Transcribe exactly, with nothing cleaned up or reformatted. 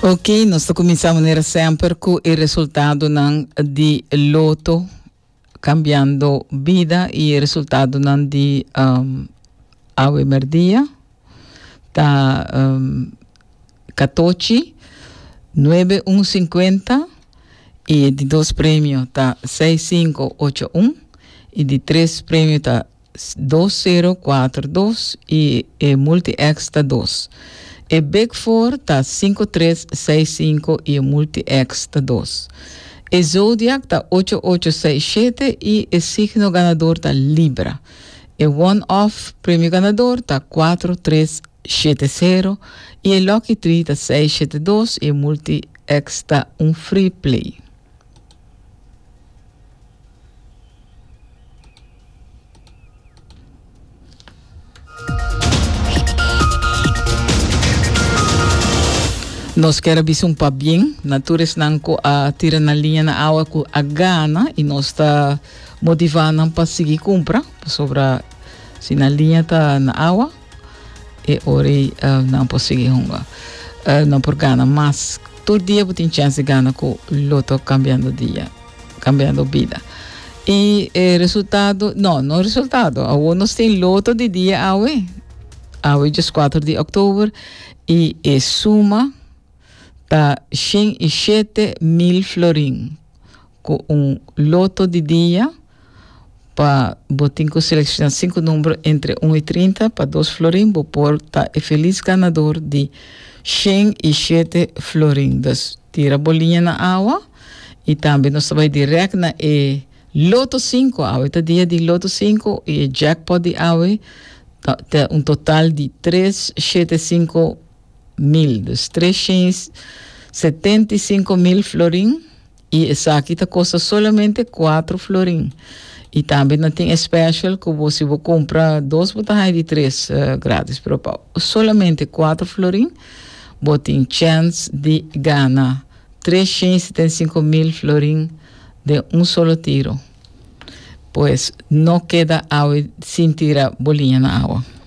Ok, nós começamos sempre com o resultado de loto cambiando vida e o resultado de um, Ave Merdia tá um, catorze, nove um cinquenta e de dois prêmios tá seis cinco oito um e de três prêmios tá dois zero quatro dois e, e multi-X tá dois. E Big Four tá cinco três seis cinco e o multi-X tá dois. E Zodiac tá oito oito seis sete e o signo ganador tá Libra. E One-Off, prêmio ganador, tá quatro três sete zero e o Lucky Tree tá seis sete dois e o multi-X tá um free play. Nós queremos um pa bem, naturas nanco a tira na linha na água com a gana e nós está motivando para seguir compra sobre se na linha tá na água e ori uh, não pode seguir hunga uh, não por gana, mas todo dia tem chance de gana com loto cambiando dia, cambiando vida. E eh, resultado, não, não resultado, agora nós tem loto de dia awe, awe dia quatro de outubro e é suma tá cem e sete mil florim com um loto de dia para botar com selecionar cinco números entre um e trinta para dois florim vou pôr tá é feliz ganador de cem e sete florim. Das tira a bolinha na água e também nós vai direto na e loto cinco água tá dia de loto cinco e jackpot de água tá, tá um total de trezentos e setenta e cinco mil, dos trezentos e setenta e cinco mil florim e essa aqui tá custa somente quatro florim. E também não tem special que você vai comprar dois botar de três uh, grátis, pero somente quatro florim, você tem chance de ganhar trezentos e setenta e cinco mil florim de um solo tiro. Pois não queda água sem tirar bolinha na água.